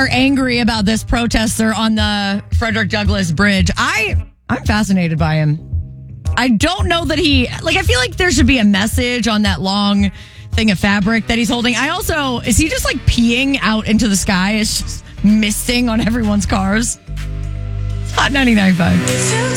are angry about this protester on the Frederick Douglass Bridge. I'm fascinated by him. I don't know that I feel like there should be a message on that long thing of fabric that he's holding. Is he just like peeing out into the sky? It's just misting on everyone's cars. It's Hot 99.5.